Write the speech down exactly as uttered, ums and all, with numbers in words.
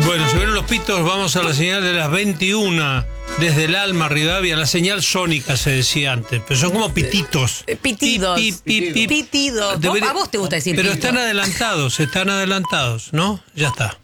Bueno, se vieron los pitos, vamos a la señal de las veintiuna, desde el Alma, Rivadavia, la señal sónica se decía antes, pero son como pititos. Eh, Pitidos. Pi, pi, pi, pi. Pitidos. Debería- ¿A vos te gusta decir Pero pito? están adelantados, están adelantados, ¿no? Ya está.